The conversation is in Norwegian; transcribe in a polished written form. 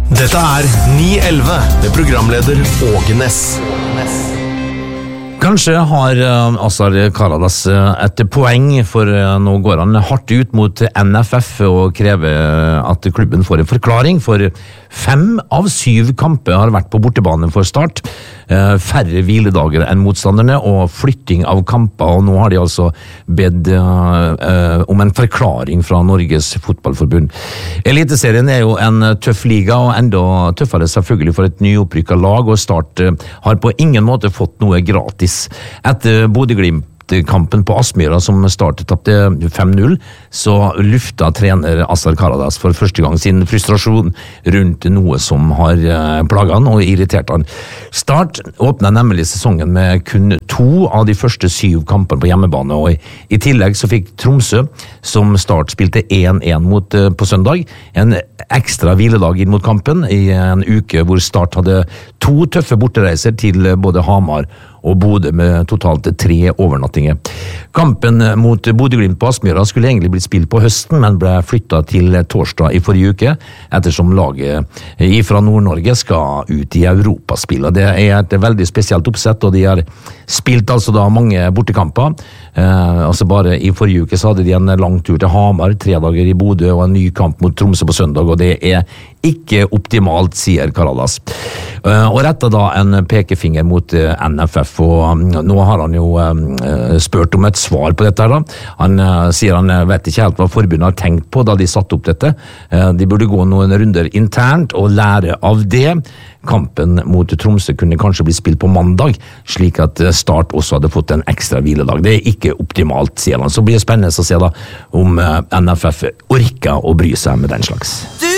Dette 911 med programleder Åge Ness. Kanskje har Azar Karadas et poeng, for nå går han hardt ut mot NFF og krever at klubben får en forklaring, for 5 av 7 kamper har vært på bortebane for Start, færre hviledager enn motstanderne og flytting av kamper, og nå har de altså bedt om en forklaring fra Norges fotballforbund. Eliteserien er jo en tøff liga, og enda tøffere selvfølgelig for et nyopprykket lag, og Start har på ingen måte fått noe gratis. Etter Bodø-Glimt-kampen på Aspmyra som Start tappte 5-0, så lufta trener Azar Karadas for første gang sin frustrasjon rundt noe som har plaget han og irritert han. Start åpnet nemlig sesongen med kun 2 av de første 7 kampene på hjemmebane, og i tillegg så fikk Tromsø, som Start spilte 1-1 mot på søndag, en ekstra hviledag inn mot kampen i en uke hvor Start hadde 2 tøffe bortereiser til både Hamar og Bodø med totalt 3 overnattinger. Kampen mot Bodø-Glimt på Aspmyra skulle egentlig blitt spilt på høsten, men ble flyttet til torsdag i forrige uke, ettersom laget fra Nord-Norge skal ut i Europaspillet. Det er et veldig spesielt oppsett, og de har spilt altså da mange bortekamper. Altså bare i forrige uke så hadde de en lang tur til Hamar, 3 dager i Bodø og en ny kamp mot Tromsø på søndag, og det er ikke optimalt, sier Karadas. Og rettet da en pekefinger mot NFF, og nå har han jo spurt om et svar på dette her da. Han sier han vet ikke helt hva forbundet har tenkt på da de satte opp dette. De burde gå noen runder internt og lære av det. Kampen mot Tromsø kunne kanskje bli spilt på mandag, slik at Start også hadde fått en ekstra hviledag. Det er ikke optimalt, sier han. Så blir det spennende å se da om NFF orker å bry seg med den slags.